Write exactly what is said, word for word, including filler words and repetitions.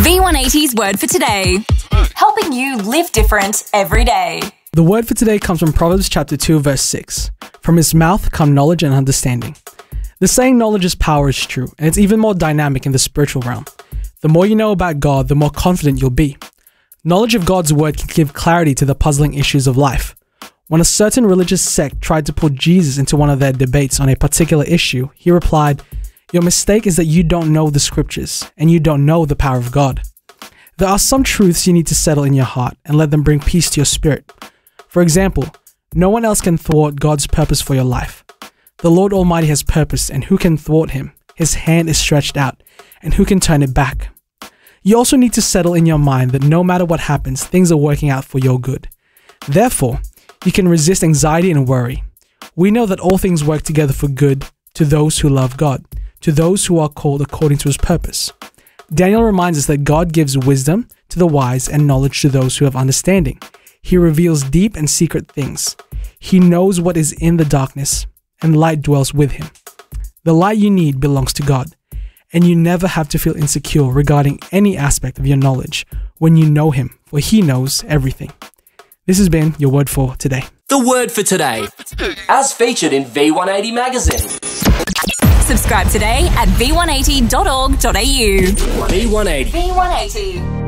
V one eighty's word for today. Helping you live different every day. The word for today comes from Proverbs chapter two, verse six. From his mouth come knowledge and understanding. The saying knowledge is power is true, and it's even more dynamic in the spiritual realm. The more you know about God, the more confident you'll be. Knowledge of God's word can give clarity to the puzzling issues of life. When a certain religious sect tried to pull Jesus into one of their debates on a particular issue, he replied, "Your mistake is that you don't know the scriptures, and you don't know the power of God. There are some truths you need to settle in your heart and let them bring peace to your spirit. For example, no one else can thwart God's purpose for your life. The Lord Almighty has purpose, and who can thwart him? His hand is stretched out, and who can turn it back? You also need to settle in your mind that no matter what happens, things are working out for your good. Therefore, you can resist anxiety and worry. We know that all things work together for good to those who love God, to those who are called according to his purpose." Daniel reminds us that God gives wisdom to the wise and knowledge to those who have understanding. He reveals deep and secret things. He knows what is in the darkness, and light dwells with him. The light you need belongs to God, and you never have to feel insecure regarding any aspect of your knowledge when you know him, for he knows everything. This has been your word for today. The word for today, as featured in V one eighty magazine. Subscribe today at v one eighty dot org dot a u. V one eighty. V one eighty.